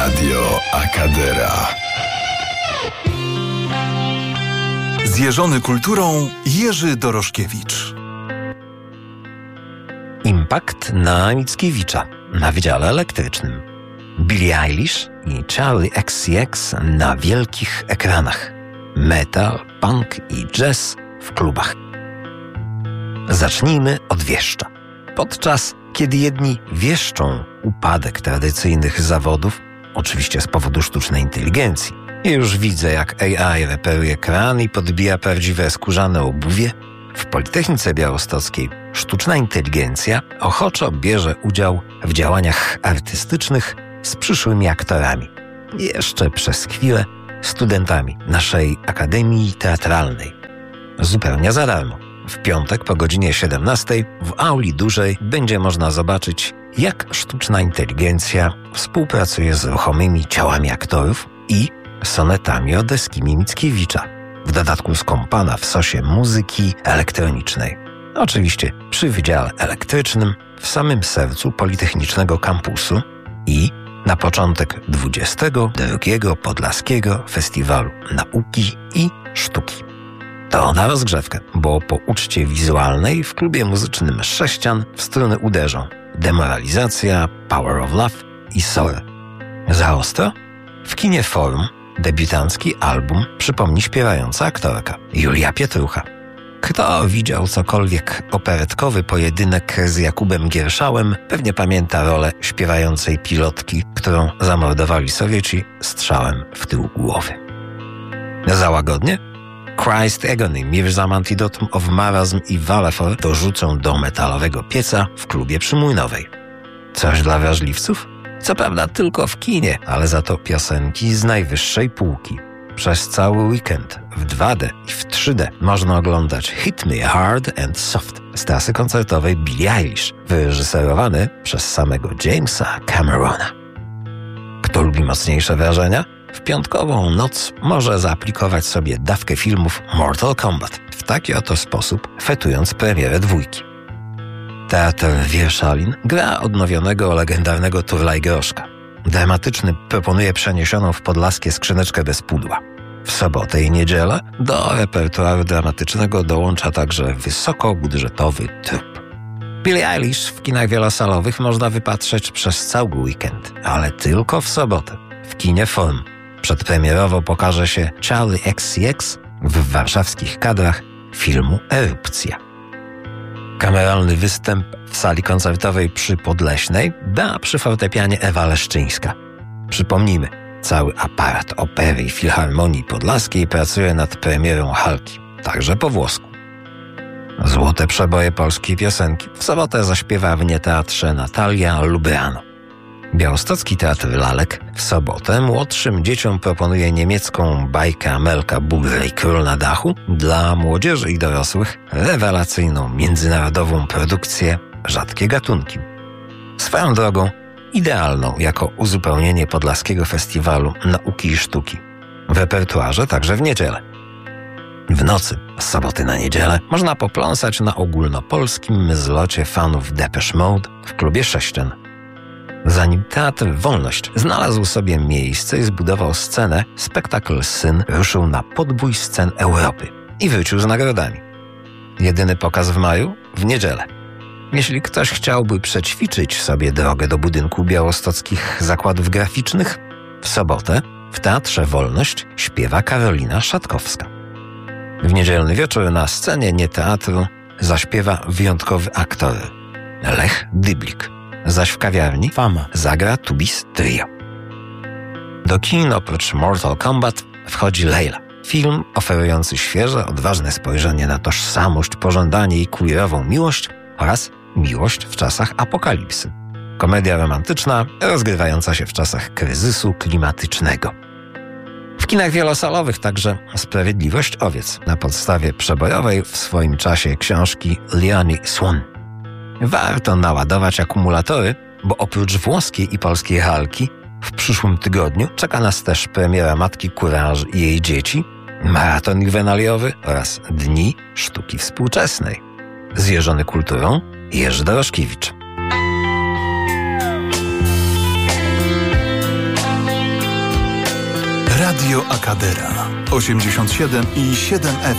Radio Akadera. Zjeżony kulturą Jerzy Doroszkiewicz. Impact na Mickiewicza na Wydziale Elektrycznym. Billie Eilish i Charli XCX na wielkich ekranach. Metal, punk i jazz w klubach. Zacznijmy od wieszcza. Podczas kiedy jedni wieszczą upadek tradycyjnych zawodów, oczywiście z powodu sztucznej inteligencji. Już widzę, jak AI reperuje kran i podbija prawdziwe skórzane obuwie. W Politechnice Białostockiej sztuczna inteligencja ochoczo bierze udział w działaniach artystycznych z przyszłymi aktorami. Jeszcze przez chwilę studentami naszej Akademii Teatralnej. Zupełnie za darmo. W piątek po godzinie 17 w auli dużej będzie można zobaczyć, jak sztuczna inteligencja współpracuje z ruchomymi ciałami aktorów i sonetami odeskimi Mickiewicza. W dodatku skąpana w sosie muzyki elektronicznej. Oczywiście przy Wydziale Elektrycznym, w samym sercu Politechnicznego Kampusu i na początek 22. Podlaskiego Festiwalu Nauki i Sztuki. To na rozgrzewkę, bo po uczcie wizualnej w klubie muzycznym Sześcian w struny uderzą Demoralizacja, Power of Love i Sorry. Za ostro? W kinie Forum debiutancki album przypomni śpiewająca aktorka Julia Pietrucha. Kto widział cokolwiek operetkowy pojedynek z Jakubem Gierszałem, pewnie pamięta rolę śpiewającej pilotki, którą zamordowali Sowieci strzałem w tył głowy. Za łagodnie? Christ Agony, Mirzam Antidotum of Marazm i Valefor dorzucą do metalowego pieca w klubie przy Młynowej. Coś dla wrażliwców? Co prawda tylko w kinie, ale za to piosenki z najwyższej półki. Przez cały weekend w 2D i w 3D można oglądać Hit Me Hard and Soft z trasy koncertowej Billie Eilish, wyreżyserowany przez samego Jamesa Camerona. Kto lubi mocniejsze wrażenia? W piątkową noc może zaaplikować sobie dawkę filmów Mortal Kombat w taki oto sposób, fetując premierę 2. Teatr Wierszalin gra odnowionego legendarnego Turla i Groszka. Dramatyczny proponuje przeniesioną w podlaskie skrzyneczkę bez pudła. W sobotę i niedzielę do repertuaru dramatycznego dołącza także wysokobudżetowy trup. Billie Eilish w kinach wielosalowych można wypatrzeć przez cały weekend, ale tylko w sobotę. W kinie Forum przedpremierowo pokaże się Charli XCX w warszawskich kadrach filmu Erupcja. Kameralny występ w sali koncertowej przy Podleśnej da przy fortepianie Ewa Leszczyńska. Przypomnijmy, cały aparat Opery i Filharmonii Podlaskiej pracuje nad premierą Halki, także po włosku. Złote przeboje polskiej piosenki w sobotę zaśpiewa w Nieteatrze Natalia Lubrano. Białostocki Teatr Lalek w sobotę młodszym dzieciom proponuje niemiecką bajkę Amelka Bugrę i Król na dachu, dla młodzieży i dorosłych rewelacyjną międzynarodową produkcję Rzadkie gatunki. Swoją drogą idealną jako uzupełnienie Podlaskiego Festiwalu Nauki i Sztuki. W repertuarze także w niedzielę. W nocy, z soboty na niedzielę, można popląsać na ogólnopolskim zlocie fanów Depeche Mode w klubie Sześcian. Zanim Teatr Wolność znalazł sobie miejsce i zbudował scenę, spektakl Syn ruszył na podbój scen Europy i wrócił z nagrodami. Jedyny pokaz w maju? W niedzielę. Jeśli ktoś chciałby przećwiczyć sobie drogę do budynku białostockich zakładów graficznych, w sobotę w Teatrze Wolność śpiewa Karolina Szatkowska. W niedzielny wieczór na scenie Nieteatru zaśpiewa wyjątkowy aktor Lech Dyblik. Zaś w kawiarni Fama zagra Tubis Trio. Do kin oprócz Mortal Kombat wchodzi Leila. Film oferujący świeże, odważne spojrzenie na tożsamość, pożądanie i queerową miłość oraz miłość w czasach apokalipsy. Komedia romantyczna rozgrywająca się w czasach kryzysu klimatycznego. W kinach wielosalowych także Sprawiedliwość owiec na podstawie przebojowej w swoim czasie książki Leonie Swan. Warto naładować akumulatory, bo oprócz włoskiej i polskiej Halki w przyszłym tygodniu czeka nas też premiera Matki Kuraży i jej dzieci, maraton juwenaliowy oraz Dni Sztuki Współczesnej. Zjeżony kulturą Jerzy Doroszkiewicz. Radio Akadera 87,7 FM.